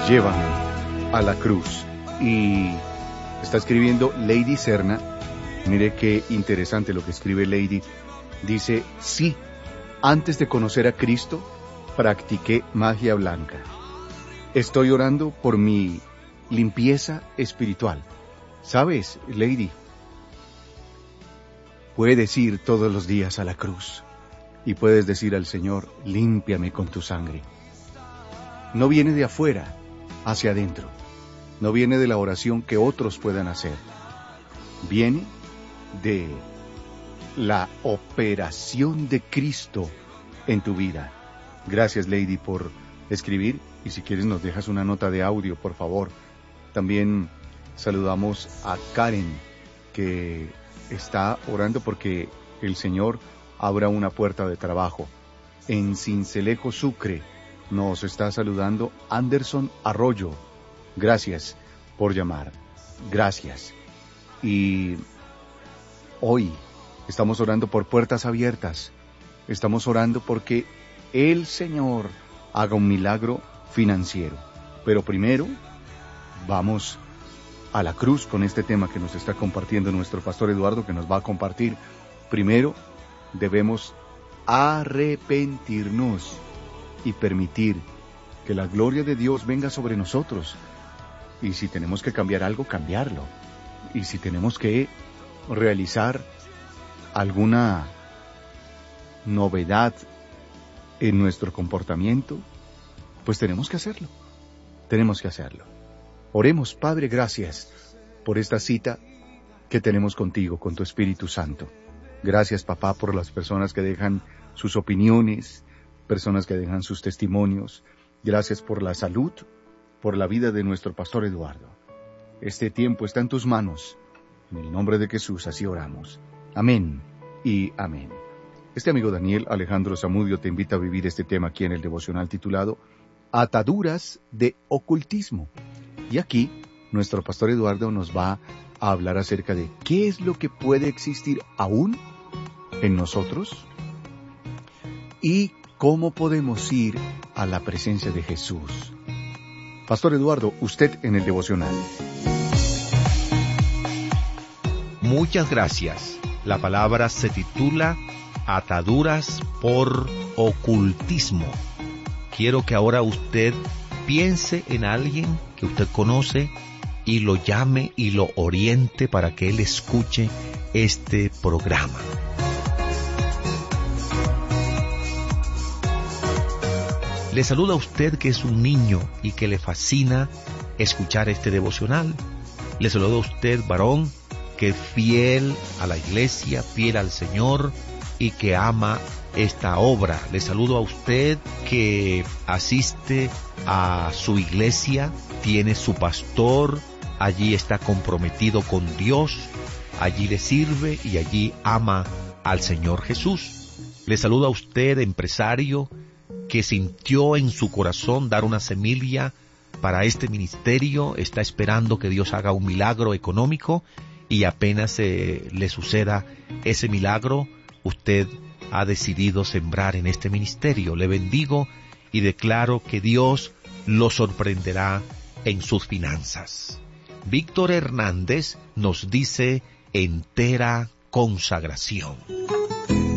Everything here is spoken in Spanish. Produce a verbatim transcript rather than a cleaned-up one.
llévame a la cruz. Y está escribiendo Lady Serna. Mire qué interesante lo que escribe Lady. Dice, sí, antes de conocer a Cristo, practiqué magia blanca. Estoy orando por mi limpieza espiritual. ¿Sabes, Lady? Puedes ir todos los días a la cruz y puedes decir al Señor, límpiame con tu sangre. No viene de afuera hacia adentro. No viene de la oración que otros puedan hacer. Viene de la operación de Cristo en tu vida. Gracias, Lady, por escribir. Y si quieres nos dejas una nota de audio, por favor. También saludamos a Karen, que está orando porque el Señor abra una puerta de trabajo. En Cincelejo, Sucre, nos está saludando Anderson Arroyo. Gracias por llamar. Gracias. Y hoy estamos orando por puertas abiertas. Estamos orando porque el Señor haga un milagro financiero. Pero primero, vamos a la cruz con este tema que nos está compartiendo nuestro pastor Eduardo, que nos va a compartir. Primero, debemos arrepentirnos y permitir que la gloria de Dios venga sobre nosotros. Y si tenemos que cambiar algo, cambiarlo. Y si tenemos que realizar alguna novedad en nuestro comportamiento, pues tenemos que hacerlo. Tenemos que hacerlo. Oremos, Padre, gracias por esta cita que tenemos contigo, con tu Espíritu Santo. Gracias, papá, por las personas que dejan sus opiniones, personas que dejan sus testimonios. Gracias por la salud, por la vida de nuestro pastor Eduardo. Este tiempo está en tus manos. En el nombre de Jesús, así oramos. Amén y amén. Este amigo Daniel Alejandro Zamudio te invita a vivir este tema aquí en el devocional titulado Ataduras de Ocultismo. Y aquí, nuestro pastor Eduardo nos va a hablar acerca de qué es lo que puede existir aún en nosotros y cómo podemos ir a la presencia de Jesús. Pastor Eduardo, usted en el devocional. Muchas gracias. La palabra se titula Ataduras por Ocultismo. Quiero que ahora usted piense en alguien que usted conoce y lo llame y lo oriente para que él escuche este programa. Le saluda a usted que es un niño y que le fascina escuchar este devocional. Le saluda a usted, varón, que es fiel a la iglesia, fiel al Señor y que ama esta obra. Le saludo a usted que asiste a su iglesia, tiene su pastor, allí está comprometido con Dios, allí le sirve y allí ama al Señor Jesús. Le saludo a usted, empresario, que sintió en su corazón dar una semilla para este ministerio, está esperando que Dios haga un milagro económico y apenas eh, le suceda ese milagro, usted ha decidido sembrar en este ministerio. Le bendigo y declaro que Dios lo sorprenderá en sus finanzas. Víctor Hernández nos dice entera consagración.